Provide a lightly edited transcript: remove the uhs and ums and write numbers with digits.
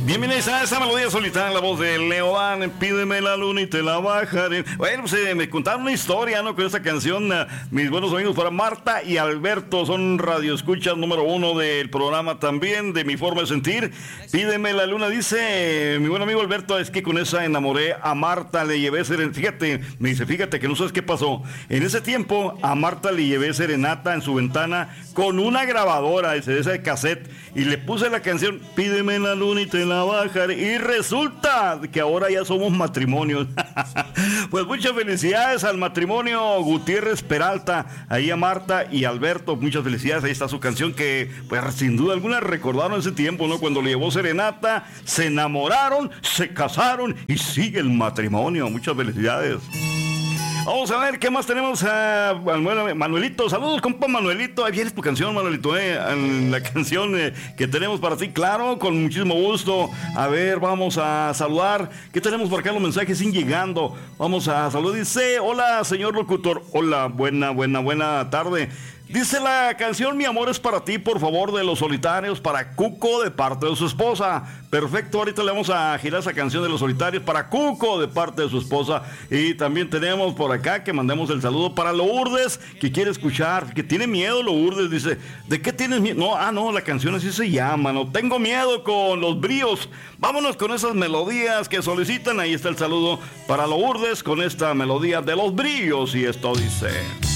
Bienvenidos a esta melodía solitaria en la voz de Leo Dan. Pídeme la luna y te la bajaré. Bueno, pues me contaron una historia, ¿no? Con esta canción, mis buenos amigos para Marta y Alberto, son radioescuchas número 1 del programa también, de Mi Forma de Sentir. Pídeme la luna, dice mi buen amigo Alberto, es que con esa enamoré a Marta, le llevé serenata. Fíjate, me dice, fíjate que no sabes qué pasó. En ese tiempo a Marta le llevé serenata en su ventana con una grabadora, esa de cassette, y le puse la canción Pídeme la luna y te la bajaré, y resulta que ahora ya somos matrimonio. Pues muchas felicidades al matrimonio Gutiérrez Peralta, ahí a Marta y Alberto, muchas felicidades. Ahí está su canción que pues sin duda alguna recordaron ese tiempo, ¿no? Cuando le llevó serenata, se enamoraron, se casaron y sigue el matrimonio. Muchas felicidades. Vamos a ver qué más tenemos a Manuelito. Saludos, compa Manuelito. Ahí viene tu canción, Manuelito, la canción que tenemos para ti, claro, con muchísimo gusto. A ver, vamos a saludar. ¿Qué tenemos por acá? Los mensajes siguen llegando. Vamos a saludar. Dice, hola, señor locutor. Hola, buena tarde. Dice la canción Mi amor es para ti, por favor, de Los Solitarios, para Cuco de parte de su esposa. Perfecto, ahorita le vamos a girar esa canción de Los Solitarios para Cuco de parte de su esposa. Y también tenemos por acá que mandemos el saludo para Lourdes, que quiere escuchar, que tiene miedo Lourdes. Dice, ¿de qué tienes miedo? No, la canción así se llama, no tengo miedo con los bríos. Vámonos con esas melodías que solicitan. Ahí está el saludo para Lourdes con esta melodía de los bríos. Y esto dice...